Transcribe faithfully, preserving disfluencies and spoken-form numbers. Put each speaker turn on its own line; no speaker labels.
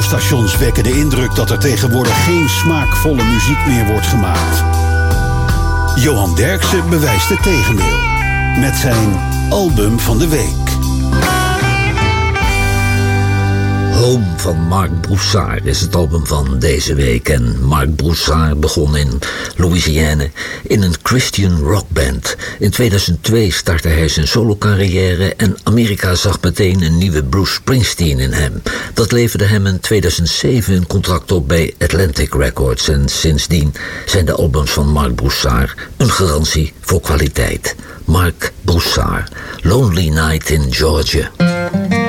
radiostations wekken de indruk dat er tegenwoordig geen smaakvolle muziek meer wordt gemaakt. Johan Derksen bewijst het tegendeel met zijn album van de week.
Home van Marc Broussard is het album van deze week. En Marc Broussard begon in Louisiane in een Christian rockband. In tweeduizend twee startte hij zijn solo-carrière en Amerika zag meteen een nieuwe Bruce Springsteen in hem. Dat leverde hem in tweeduizend zeven een contract op bij Atlantic Records. En sindsdien zijn de albums van Marc Broussard een garantie voor kwaliteit. Marc Broussard, Lonely Night in Georgia.